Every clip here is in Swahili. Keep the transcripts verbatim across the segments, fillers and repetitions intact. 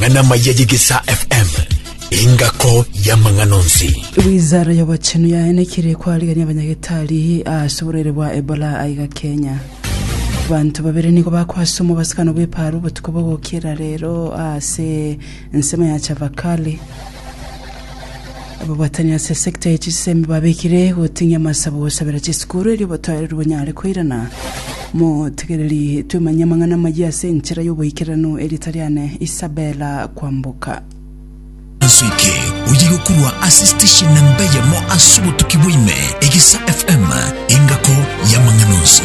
mangana mayegisa F M ingako ya manganonzi. Wizara ya wachenu ya enekire kwa aligani abanyagitari asoborere bwa Ebola aiga Kenya. Bantu babiri niko bakwasumo basikano bweparu butukobogokera rero ase nsema ya Chavakali. Abo batanya se sector H C M babikire utinya masabo sabera chiskuru iri botware rubonyare kwirana. Mo tegereri tumanya mangana majia senchira yoboikirano Eritariane Isabella Kwambuka. Nsuike ujigo kurwa assistation nambeya mo asubu tukibwime Egisa F M ingako ya manganuzi.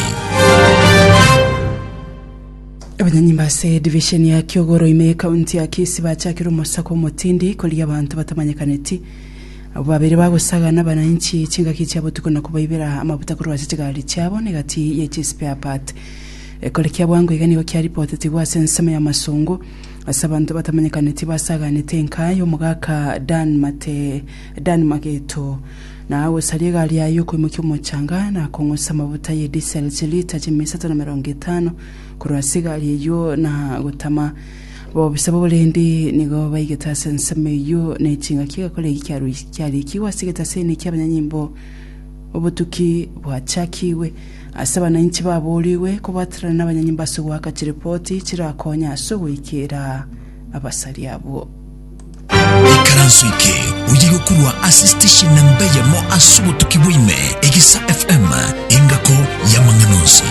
Abanyanyimba se division ya Kyogoro ime county ya Kisi bachakiro Mosako Motindi koli abantu batamanyakaneti. Abo babiri bagusaga n'abananchi kinga kicyabo tukona kubayibera amabuta kuri wazigali cyabo negati ye spare part. Ekole kyabwango igani ko kya report tigwa sensema ya masongo asabantu batamanyekane basaga netenka yo mugaka Dan Mate Dan Mageto na awo saliga ali ayo ku mukyo cyanga na kongosa mabuta ye diesel lita mirongo na mirongo itanu kurasiga ali yo na gutama bo bisabo lendi nigo bayigeta sensema yo nekinga kiga kole kyaru kyari kiwasigeta sene kyabanyanyimbo obutuki bwachakiwe asaba na nchi baboliwe kubatira n'abanyanyimba so wakati report kirakonya so wikera abasari abo. Ikaransuike ujigo kurwa assistation nambeya mo asubu tukibwime Egisa F M ingako ya manganuzi.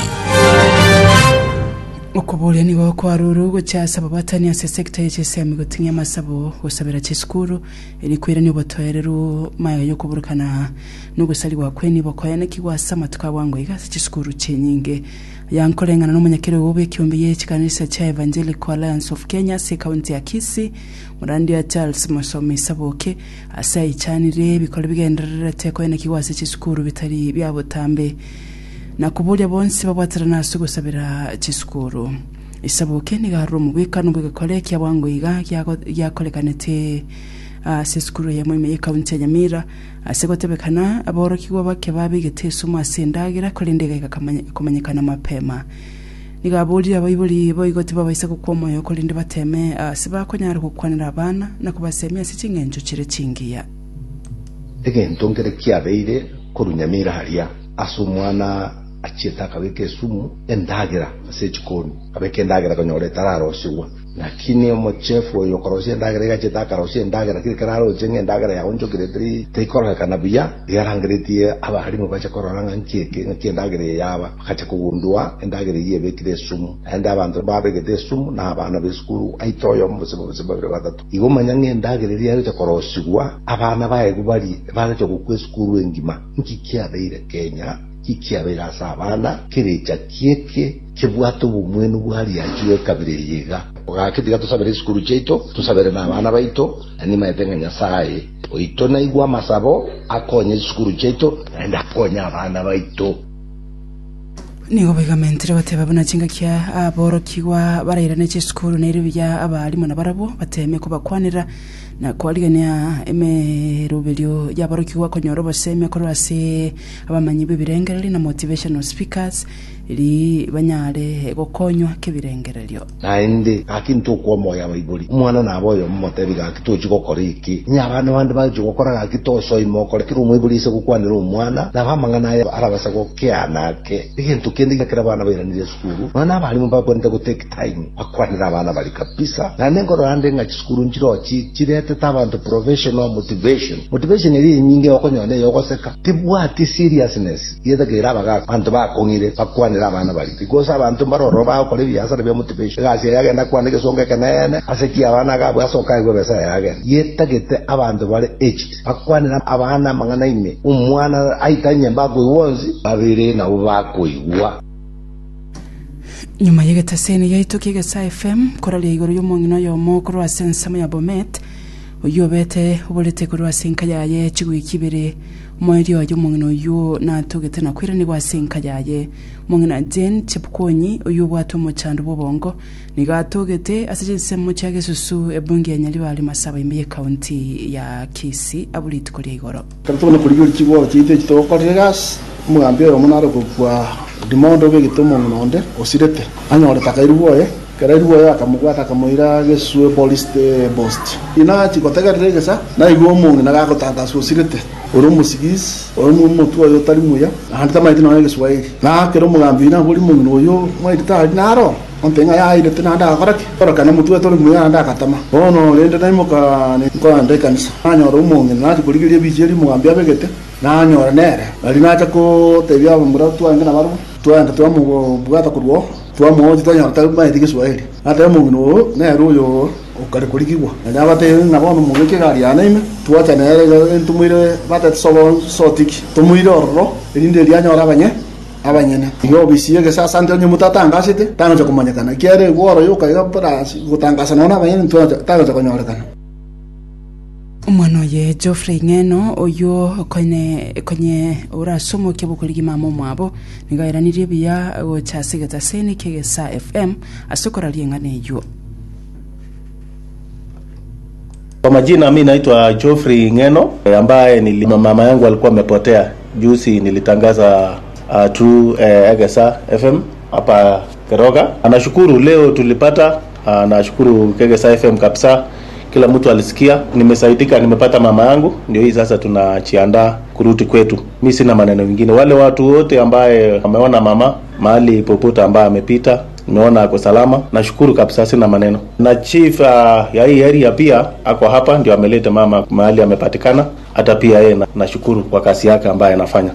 Okobole nigo kwa ruru gucyasaba batani ya sector H C M gutinya masabo gusabira chiskuru iri kwira ni botoyereru maya yo kuburukana no gusaliwa kweni bokoyane kigwasa matuka wango igasi chiskuru chenyinge yankolengana no munyakere wobe kyombiye kikanisa cha Evangelical Alliance of Kenya se county ya Kisi murandi ya Charles Masomi Saboke asai chanire bikole bigenderera teko ene kigwasa chiskuru bitari byabotambe na kuburya bonse babatarana so gusabira chiskuru Isaboke ni garo mu bikano bwekole kya wango iga yakolekanete a seskuru ya mwime county ya Nyamira asegotebekana aboro kigwa bake babigete sumu asendagira kolindega ikamanyekana mapema nigabuli abayibuli boyigote babayisa kukoma yo kolinde bateme sibakonyara kukwanira abana na kubasemya sikingenjo kire kingiya egento ngere kyabeire korunyamira hariya asumwana achita kabeke sumu endagira sechikoni kabeke endagira konyore tararo siwa lakini omochefu yo korosia endagira gachita karosia endagira kiri kararo jenge endagira ya onjo gretri teikora kanabia yarangiretie abahari mu bacha kororanga nkieke nkiendagira yaba kacha kugundua endagira yebekire sumu enda abantu babegete sumu na abana beskuru aitoyo mbosebo bosebo batatu igo manyange endagira yari cyo korosiwa abana baye kubali bana cyo kukweskuru engima nkikia beire Kenya kikiabera sabana kirecha kieke kibwato bumwenu bwali yajiwe kabire yega ogakitiga tusabere skuru cheito tusabere na abana baito ani mayetenga nyasaye oito na igwa masabo akonye skuru cheito enda konya abana baito nigo begamentre batebabona kinga kya aboro kigwa barayirane cy'skuru neribya abali na barabo bateme ko bakwanira na kwaliganya emerubelyo yabaro kigwa konyoro baseme ko rase abamanyi bibirengereri na motivational speakers iri banyare gokonywa kebirengereryo naende akintu ko moya bayibuli umwana naboyo mmotebiga akitoji gokoriki nyabana bandi baje gokora akito so imokore kiri umwibuli se gukwanira umwana nabamangana arabasa gokyana ke ikintu kendi gakira abana bayiranire skuru bana bali mu bakwenda go take time akwanira abana bali kabisa na nengoro ande nga skuru njiro ki kirete tabantu professional motivation motivation iri nyinge okonyone yokoseka tibwati seriousness yeda gira baga abantu bakongire bakwanira abana bali because abantu baroro ba kole byasara bya motivation gasi yagenda kwandike songa kanene aseki abana gabo asoka igwe besa yagenda yetagete abantu bali aged bakwanira abana mangana ime umwana aitanye mbago wonzi babire na ubako igwa nyuma yegeta sene yaitokega sa F M korali igoro y'umungino yo mokoro asensama ya Bomet uyobete ubolete kurwa sinka yaye chigwikibere moyo y'umungino yo natugete na kwirani kwa sinka yaye mungina den chipkonyi uyobwato mu cyando bobongo nigatugete asije mu cyage susu ebungi yanyali bali masaba imiye county ya Kisi abulite kuri igoro katone kuri yo kigo cyite kitokoregas mugambye omunaro kwa dimondo be gitomo nonde osirete anyore takairuboye keraiwa ya kamugwata kamuira geswe police post ina chikotega regesa na igo mungu na gakotangazo sirete uri musigis uri mutu ayo tari muya ahandi tamaiti na geswaili na kero mugambi na buri mungu oyo mwaita naro ontenga ya ire tena nda koraki koraka na mutu atori muya nda katama ono rende na imoka ni ko ande kanisa anyoro mungu na tikurigirie bijeri mugambi abegete na anyora nere ali nacha ko tebya mura tu angena baro tu anda tu amu bugata kurwo tu amu oti tanya ta mai dike swahili ata mungu no na ruyo okare kurigirwa na abate na bono mungu ke gari ana ime tu acha nere ntumire bata so sotiki tumuire orro irinde ri anyora banye abanyene iyo bisiye ke sasa ndio nyumutata site tano cha kumanyakana kiere woro yo kaiga para gutangasa nona banyene tu tano cha kunyorekana umwana ye Geoffrey Ngeno oyo kone konye urasomo kebukuri mamo mwabo nigairanirie bya gochasigata seni kegesa F M asokora liengane yo. Kwa majina mimi naitwa Geoffrey Ngeno ambaye ni mama yangu alikuwa amepotea juzi nilitangaza uh, through uh, Egesa F M hapa Keroga. Anashukuru leo tulipata uh, nashukuru Egesa F M kabisa. Kila mtu alisikia, nimesaidika, nimepata mama yangu, ndio hii sasa tunajiandaa kurudi kwetu. Mimi sina maneno mengine. Wale watu wote ambaye wameona mama mahali popote ambaye amepita, nimeona ako salama, nashukuru kabisa, sina maneno. Na chief uh, ya hii area pia ako hapa, ndio ameleta mama mahali amepatikana, hata pia yeye nashukuru kwa kazi yake ambaye anafanya.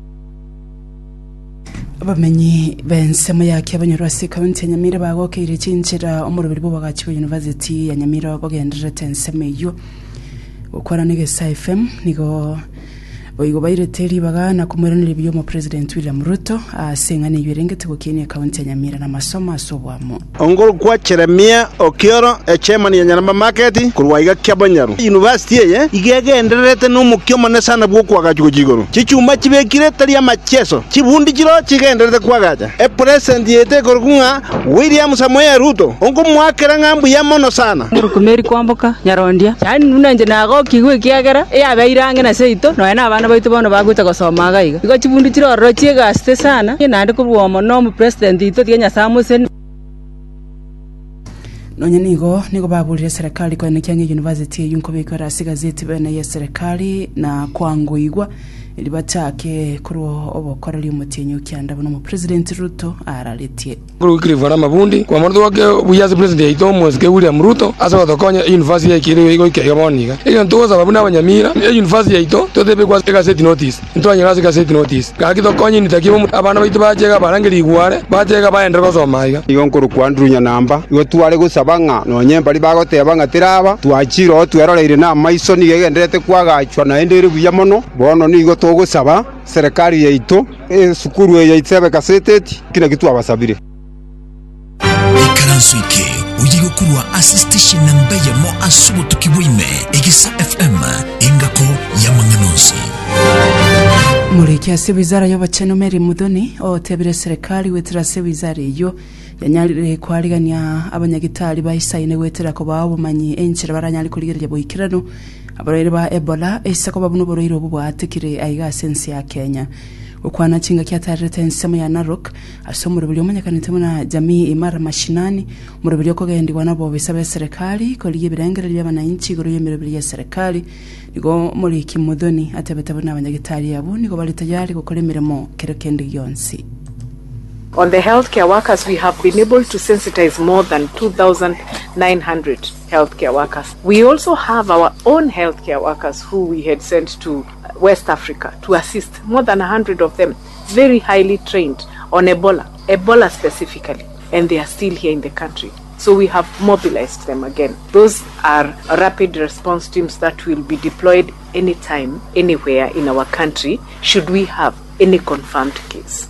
Abamenyi bensemo yake abanyarwasi kaunti ya Nyamira bagokere cinjira omurubiri bo bagachiwe University ya Nyamira bagendera tenseme yo ukora Egesa F M nigo boigo baireteri bagana kumweranira byo mu President William Ruto asengane yirengete gukene kaunti ya Nyamira na masomo asobwamo ongol kwa Jeremia Okioro e chairman ya Nyaramba market kurwaiga kyabonyaru university ye igegenderete no mukyomo ne sana bwo kwa gachugo jigoro chichuma kibekire tari amacheso kibundi kiro kigenderete kwa gacha e president yete korgunga William Samoei Ruto ongo mwakera ngambu ya mono sana rukumeri kwamboka nyarondia yani nunanje nago kigwe kiagera e abairange na seito no ena abana baitu bono baguta gosoma gaiga igo chibundi kiro ro chigaste sana nande kubwo no mu president ito tienya samusen Nonya nigo nigo babulira serikali kwa Nyanza University yunko bikora sigazeti bene ya serikali na kwanguigwa ili batake kuro obokora li mutinyo kyanda bono mu President Ruto araletie kuro kirivara mabundi kwa mordo wake buyazi president ito mweske William Ruto asa batokonya university ya kire igo ikegaboniga iyo ntugo sababu n'abanyamira university ito totebe kwa gazeti notice ntwanya gazi gazeti notice kaki tokonya nitakibo abana baitu bajega barangiri igware bajega baenda gosoma iga iyo nkuru kwandrunya namba igo tware gusabanga no nyemba li bagoteba ngatiraba twachiro tweroreire na maiso ni gegenderete kwagachwa na endere buya mono bono ni igo togusaba serikali yaito e sukuru ya itsebe kaseteti kina kitu abasabire ikaransuike uyigo kurwa assistation namba ya mo asubu tukibwime Egesa F M ingako ya manganuzi muri kiasi wizara y'abakene Mary Mudoni otebire serikali wetera se wizara iyo yanyarire kwariganya abanyagitari bayisaine wetera ko babumanyi enchira baranyali kuligerje boikirano abarere ba Ebola esako babuno boroiro bubwatikire aiga sense ya Kenya ukwana chinga kyatarete nsemo ya Narok asomuro buli omanyakanite muna jamii imara mashinani muri buli kogendwa nabo bisabe serikali koliye birengera y'abananchi goro yemero bili ya serikali nigo muri Kimudoni atebetabona abanyagitari yabo nigo bali tayari gukora imirimo kerekendi yonsi. On the healthcare workers, we have been able to sensitize more than two thousand nine hundred healthcare workers. We also have our own healthcare workers who we had sent to West Africa to assist, more than one hundred of them, very highly trained on Ebola, Ebola specifically, and they are still here in the country. So we have mobilized them again. Those are rapid response teams that will be deployed anytime, anywhere in our country, should we have any confirmed case.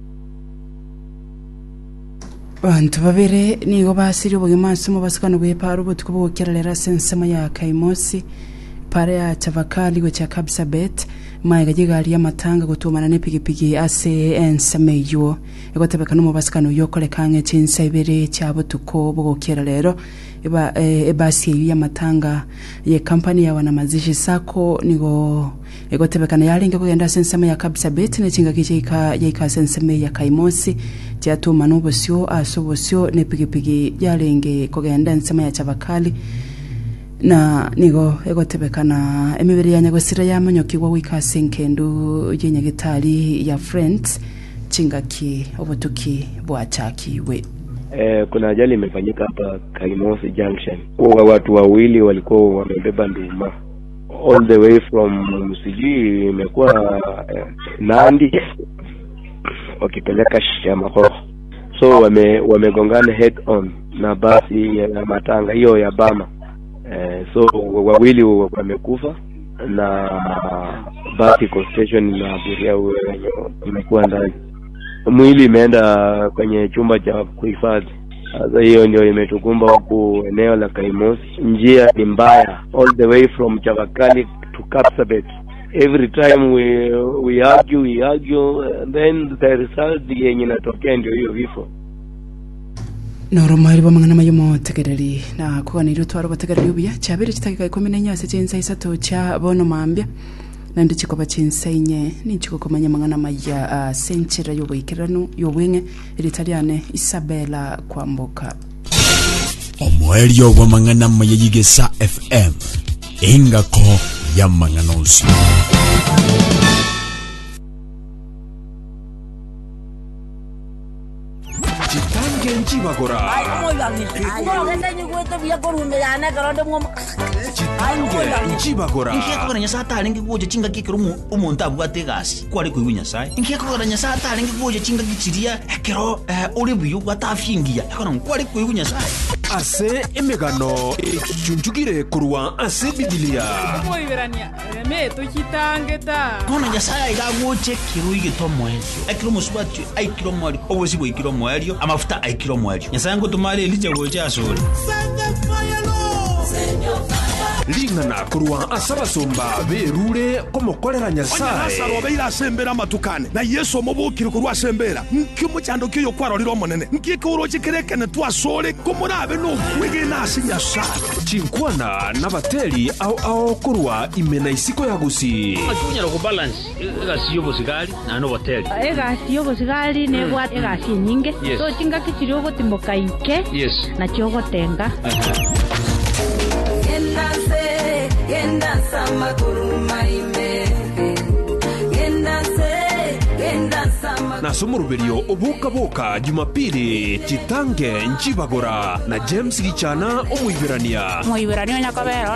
Bantu babere nigo basiri bugemaso mu basikano bwe paru butuko bukiralera sensema ya Kaimosi pare ya Chavakali gocha Kapsabet maiga jigari ya matanga gutumana ne pigipigi ase ensameyo egotebekana mu basikano yokole kange chinsa ibere cyabo tuko bogokera rero eba e, ebasi ya matanga ye company ya wana mazishi sako nigo egotebekana yalinge kugenda sensame ya Kapsabet ne chinga kichika yika sensame ya Kaimosi cyatuma n'ubusyo asobosyo ne pigipigi yalinge kugenda ensame ya Chavakali na nigo egotebekana emibere ya nyagosira ya manyokigwa wikase nkendu yenye gitari ya Friends chingaki obutuki bwachakiwe. Eh, kuna ajali imefanyika hapa Kaimosi Junction. Kwa watu wawili walikuwa wamebeba nduma all the way from Msiji imekuwa eh, Nandi wakipeleka Shamaho. So wame wamegongana head on na basi ya matanga hiyo ya Bama. Eh, so wawili wamekufa na basi kwa station na abiria wamekuwa ndani. Mwili imeenda kwenye chumba cha kuhifadhi. Sasa hiyo ndio imetukumba huku eneo la Kaimosi. Njia ni mbaya all the way from Chavakali to Kapsabet. Every time we we argue we argue and then the result yenye inatokea ndio hiyo vifo. Noromari bamangana mayomo tegereri na kuganira twaro bategereri ubiya cyabere kitakika ikomene nyase cyensa isato cha bono mambya nandi chikoba cyensa inye ninchiko komanya mangana maya uh, senchira yoboikirano yobwenge Italiane Isabella Kwamboka Omwelio wa mangana mayigesa F M ingako ya manganosi Chitange Nchibagora Chitange Nchibagora Inkiakogara nyasata alingi kuoje chinga kikero umuntu abwate gasi kwari kwiwinya sai Inkiakogara nyasata alingi kuoje chinga gichiria kero uri buyu gwatafingia kono kwari kwiwinya sai Ase emegano ichunjugire kurwa ase Biblia Moiberania reme to chitange ta Kono nyasaya igagoche kiro igitomo ekyo ekiro musubati aikiro mwali obosi bwikiro mwali amafuta aikiro mwali nyasaya ngo tumale elije goche asore Lingana kurwa asabasumba berure komokorera nyasaye Lazaro beira asembera matukane na Yesu omubukire kurwa asembera nkimo cyando kiyo kwaroriro monene nkike uroje kerekene twasore komurabe no kwige nasi nyasaye Chinkwana nabateli au au kurwa imena isiko yagusi Akunyara ku balance egasiyo bosigari na no hotel egasiyo bosigari ne bwa egasiyo nyinge so chinga kichiriyo gotimoka inke na cyogo tenga Yendanse, yendansa maguruma ime Yendanse, yendansa maguruma Na sumuruberio obuka boka Jumapili Chitange Nchibagora na James Gichana omuiberania Muiberania nyakabera